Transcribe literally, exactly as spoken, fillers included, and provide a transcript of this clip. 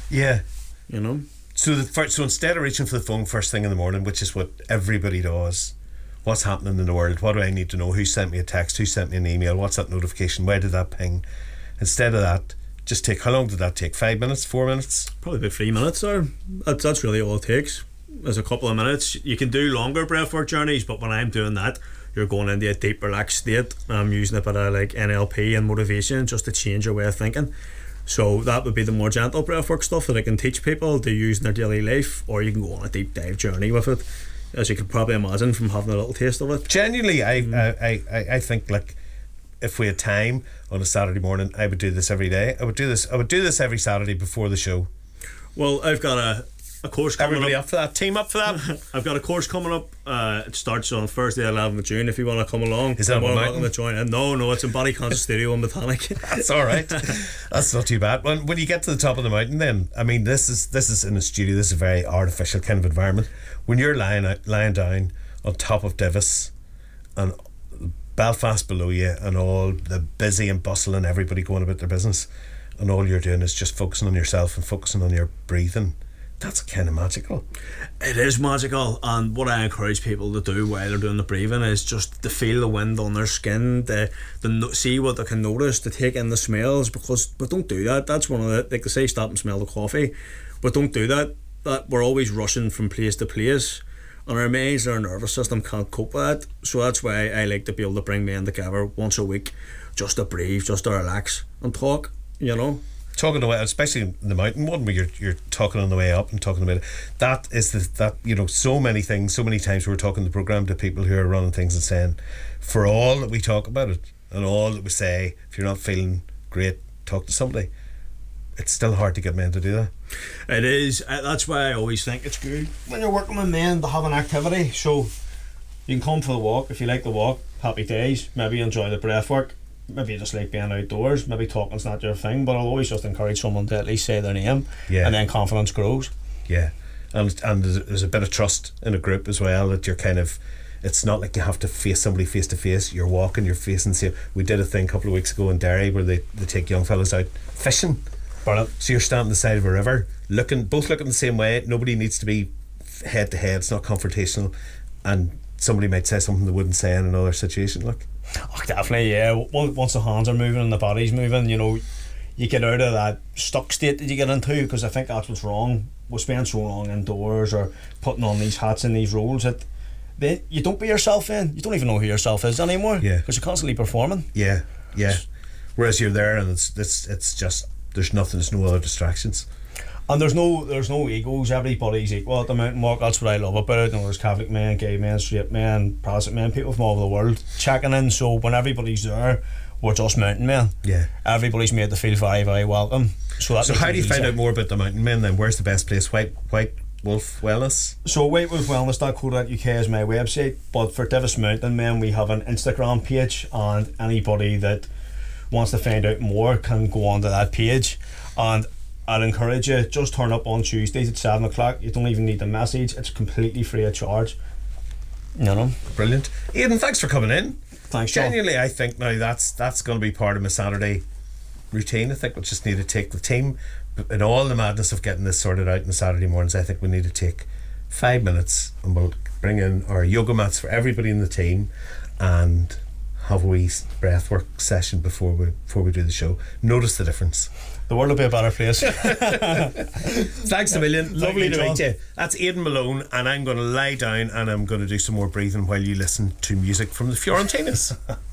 Yeah. You know? So, the first, so instead of reaching for the phone first thing in the morning, which is what everybody does, what's happening in the world? What do I need to know? Who sent me a text? Who sent me an email? What's that notification? Where did that ping? Instead of that, just take, how long did that take? Five minutes? Four minutes? Probably about three minutes or that's, that's really all it takes. There's a couple of minutes. You can do longer breathwork journeys, but when I'm doing that, you're going into a deep relaxed state. I'm using a bit of like N L P and motivation just to change your way of thinking. So that would be the more gentle breathwork stuff that I can teach people to use in their daily life, or you can go on a deep dive journey with it, as you could probably imagine from having a little taste of it. Genuinely, I, mm. I, I, I think like if we had time on a Saturday morning, I would do this every day. I would do this. I would do this every Saturday before the show. Well, I've got a, a course coming Everybody up. up for that? Team up for that? I've got a course coming up. Uh, it starts on Thursday, eleventh of June. If you want to come along, is that more one welcome to join in. No, no, it's in Body Conscious Studio in Botanic. That's all right. That's not too bad. When when you get to the top of the mountain, then I mean, this is this is in a studio. This is a very artificial kind of environment. When you're lying out, lying down on top of Divis and Belfast below you, and all the busy and bustle and everybody going about their business, and all you're doing is just focusing on yourself and focusing on your breathing. That's kind of magical. It is magical, and what I encourage people to do while they're doing the breathing is just to feel the wind on their skin, to, to no- see what they can notice, to take in the smells, because but don't do that. That's one of the, like they say, stop and smell the coffee, but don't do that. That we're always rushing from place to place, and our minds and our nervous system can't cope with that. So that's why I like to be able to bring men together once a week, just to breathe, just to relax and talk, you know. Talking away, especially in the mountain one, where you're you're talking on the way up and talking about it. That is the that you know so many things, so many times we were talking the program to people who are running things and saying, for all that we talk about it and all that we say, if you're not feeling great, talk to somebody. It's still hard to get men to do that. It is. That's why I always think it's good when you're working with men to have an activity. So you can come for the walk if you like the walk. Happy days. Maybe enjoy the breath work. Maybe you just like being outdoors. Maybe talking's not your thing, but I'll always just encourage someone to at least say their name. Yeah. And then confidence grows. Yeah. And and there's, there's a bit of trust in a group as well, that you're kind of, it's not like you have to face somebody face to face. You're walking, you're facing the same. We did a thing a couple of weeks ago in Derry where they, they take young fellas out fishing. Brilliant. So you're standing on the side of a river, looking, both looking the same way. Nobody needs to be head to head. It's not confrontational, and somebody might say something they wouldn't say in another situation. Look. Oh, definitely, yeah. Once the hands are moving and the body's moving, you know, you get out of that stuck state that you get into, because I think that's what's wrong. We spend so long indoors or putting on these hats and these roles that they, you don't be yourself in. You don't even know who yourself is anymore. Yeah. Because you're constantly performing. Yeah, yeah. Whereas you're there and it's it's it's just, there's nothing, there's no other distractions. And there's no there's no egos. Everybody's equal at the mountain walk. That's what I love about it. You know, there's Catholic men, gay men, straight men, Protestant men, people from all over the world checking in. So when everybody's there, we're just mountain men. Yeah. Everybody's made to feel very, very welcome. So that So how do you find out more about the mountain men then? Where's the best place? White White Wolf Wellness? So white wolf wellness dot co dot U K is my website, but for Divis Mountain Men we have an Instagram page, and anybody that wants to find out more can go onto that page. And I'd encourage you, just turn up on Tuesdays at seven o'clock. You don't even need the message. It's completely free of charge. You know. Brilliant. Aidan, thanks for coming in. Thanks, John. Genuinely, I think now that's that's going to be part of my Saturday routine. I think we just need to take the team, in all the madness of getting this sorted out on Saturday mornings, I think we need to take five minutes and we'll bring in our yoga mats for everybody in the team and have a wee breathwork session before we before we do the show. Notice the difference. The world will be a better place. Thanks a million. Lovely to meet you. That's Aidan Malone, and I'm going to lie down and I'm going to do some more breathing while you listen to music from the Fiorentinas.